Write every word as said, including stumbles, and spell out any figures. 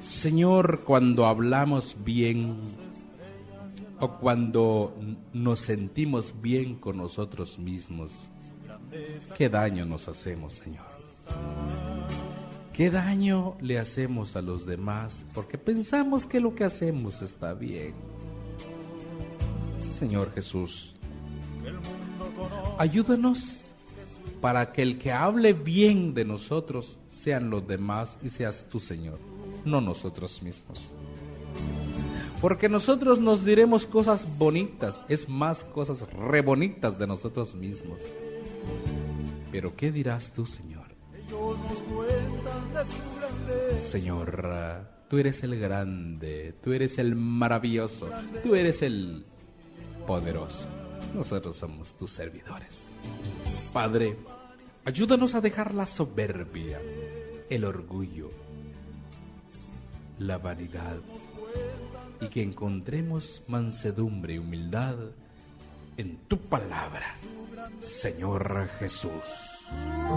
Señor, cuando hablamos bien o cuando nos sentimos bien con nosotros mismos, ¿qué daño nos hacemos, Señor? ¿Qué daño le hacemos a los demás porque pensamos que lo que hacemos está bien? Señor Jesús, ayúdanos para que el que hable bien de nosotros sean los demás y seas tú, Señor, no nosotros mismos. Porque nosotros nos diremos cosas bonitas, es más, cosas re bonitas de nosotros mismos. Pero ¿qué dirás tú, Señor? Señor, tú eres el grande, tú eres el maravilloso, tú eres el poderoso. Nosotros somos tus servidores. Padre, ayúdanos a dejar la soberbia, el orgullo, la vanidad, y que encontremos mansedumbre y humildad en tu palabra, Señor Jesús.